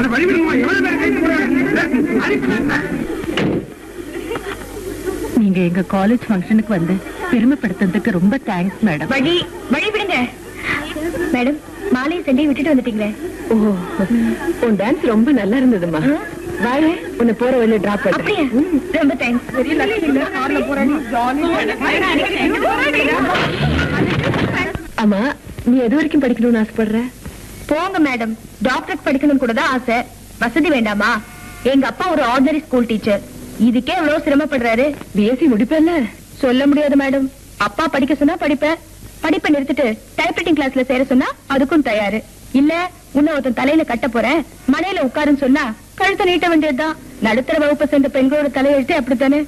நீங்க எங்க காலேஜ் ஃபங்க்ஷனுக்கு வந்து பெருமைப்படுத்துறதுக்கு ரொம்ப தேங்க்ஸ் மேடம். வழி விடுங்க மேடம். மாலையை செண்டையை விட்டுட்டு வந்துட்டீங்களே. ஓ, உன் டான்ஸ் ரொம்ப நல்லா இருந்ததுமா. வாயே, உன்னை போற வழியில டிராப் பண்றேன். ரொம்ப தேங்க்ஸ். ஆமா, நீ எது வரைக்கும் படிக்கணும்னு ஆசைப்படுற? போங்க மேடம், டாக்டருக்கு படிக்கணும் கூட தான் ஆசை. வசதி வேண்டாமா? எங்க அப்பா ஒரு ஆர்டினரி ஸ்கூல் டீச்சர். இதுக்கே எவ்வளவு சிரமப்படுறாரு. பிஎஸ்சி முடிப்பேன்ல? சொல்ல முடியாது மேடம். அப்பா படிக்க சொன்னா படிப்பேன், படிப்பை நிறுத்திட்டு டைப்ரைட்டிங் கிளாஸ்ல சேர சொன்னா அதுக்கும் தயாரு. இல்ல உன்ன ஒருத்தன் தலையில கட்ட போறேன், மலையில உட்காருன்னு சொன்னா கழுத்தை நீட்ட வேண்டியதுதான். நடுத்தர வகுப்பை சேர்ந்த பெண்களோட தலையெழுத்து அப்படித்தானே.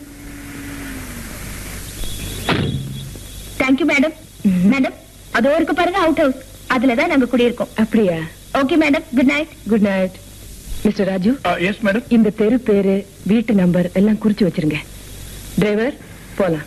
Thank you madam. மேடம், அதோ இருக்கு பாருங்க அவுட் ஹவுஸ், அதுலதான் நாங்க குடியிருக்கோம். அப்படியா? Okay madam, good night. Good night. Mister Raju. Yes madam. இந்த தெரு பேரு, வீட்டு நம்பர் எல்லாம் குறிச்சு வச்சிருங்க. டிரைவர், போலாம்.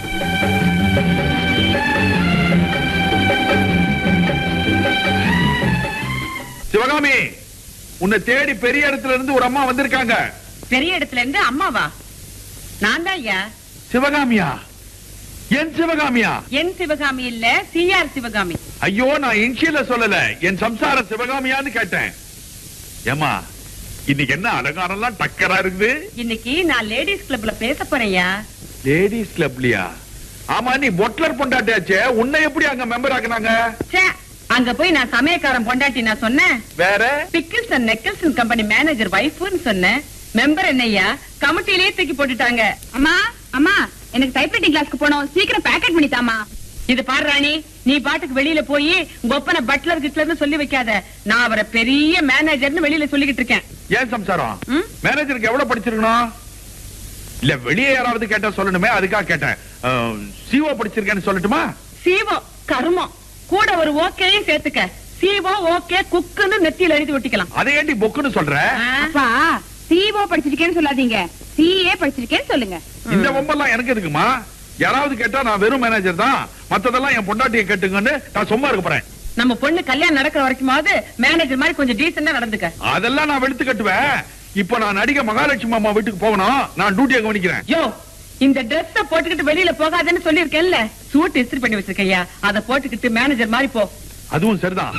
சிவகாமி, உன்னை தேடி பெரிய இடத்துல இருந்து ஒரு அம்மா வந்திருக்காங்க. பெரிய இடத்துல இருந்து அம்மாவா? நான் தான் ஐயா. சிவகாமியா? என் சிவகாமியா? என் சிவகாமி இல்ல, சிஆர் சிவகாமி. ஐயோ, நான் இன்ஷியல சொல்லல, என் சம்சார சிவகாமியான்னு கேட்டேன். ஏமா, இன்னைக்கு என்ன அலங்காரம்லாம் டக்கரா இருக்குது? இன்னைக்கு நான் லேடிஸ் கிளப்ல பேச போறேன்யா. லேடிஸ் கிளப்லயா? ஆமா, நீ பொட்லர் பொண்டாட்டியாச்சே, உன்னை எப்படி அங்க மெம்பர் ஆக்குனாங்க? அங்க போய் நான் சமயக்காரன் பொண்டாட்டி நான் சொன்னேன். வேற பிக்கிள்ஸ் அண்ட் நெக்கிள்ஸ் கம்பெனி மேனேஜர் வைஃப்னு சொன்னேன். மெம்பர் என்னையா கமிட்டிலேயே தூக்கி போட்டுட்டாங்க. அம்மா அம்மா, எனக்கு டைப்ரைட்டிங் கிளாஸ்க்கு போனோம், சீக்கிரம் பேக்கெட் பண்ணித்தாமா. இது பாரு ராணி, நீ பாட்டுக்கு வெளியில போய் ஒப்பன பட்லர் கிட்லர்னு சொல்லி வைக்காத. நான் அவரை பெரிய மேனேஜர்னு வெளியில சொல்லிக்கிட்டு இருக்கேன். ஏன் சம்சாரம்? மேனேஜருக்கு எவ்வளவு படிச்சிருக்கணும்? இல்ல, வெளியே யாராவது கேட்டா சொல்லணுமே, அதுக்காக கேட்டேன். சிஓ படிச்சிருக்கேன்னு சொல்லட்டுமா? சிஓ கருமம், கூட ஒரு ஓகேயும் சேர்த்துக்க. சிஓ ஓகே குக்குன்னு நெத்தியில எழுதி ஒட்டிக்கலாம். அதை ஏண்டி பொக்குன்னு சொல்ற? அப்பா, சிஓ படிச்சிருக்கேன்னு சொல்லாதீங்க, சிஏ படிச்சிருக்கேன்னு சொல்லுங்க. இந்த வம்பெல்லாம் எனக்கு எதுக்குமா? யாராவது கேட்டா நான் வெறும் மேனேஜர் தான், மத்ததெல்லாம் என் பொண்டாட்டியை கேட்டுங்கன்னு நான் சும்மா இருக்க போறேன். நம்ம பொண்ணு கல்யாணம் நடக்கிற வரைக்குமாவது மேனேஜர் மாதிரி கொஞ்சம் டீசெண்டா நடந்துக்க. அதெல்லாம் நான் வெளுத்து கட்டுவேன். இப்ப நான் நடிகை மகாலட்சுமி அம்மா வீட்டுக்கு போகணும், நான் டியூட்டியை கவனிக்கிறேன். யோ, இந்த டிரெஸ் போட்டுக்கிட்டு வெளியில போகாதேன்னு சொல்லிருக்கேன்ல, சூட் இஸ்திரி பண்ணி வச்சிருக்கையா, அதை போட்டுக்கிட்டு மேனேஜர் மாதிரி போ. அதுவும் சரிதான்.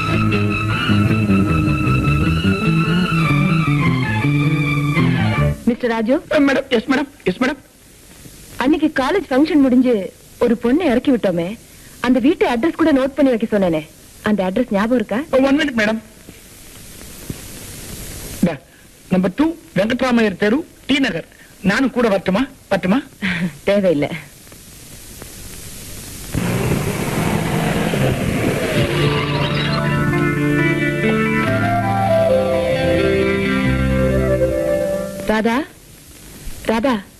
Mister Raju. Madam. Yes madam. Yes madam. அன்னைக்கு காலேஜ் ஃபங்க்ஷன் முடிஞ்சு ஒரு பொண்ணை இறக்கி விட்டோமே, அந்த வீட்டு அட்ரஸ் கூட நோட் பண்ணி வைக்க சொன்னேனே, அந்த அட்ரஸ் ஞாபகம் இருக்கா? 1 minute மேடம். நம்பர் 2 வெங்கட்ராமையர் தெரு, டி நகர். நானும் கூட வரட்டுமா? தேவையில்லை. ராதா,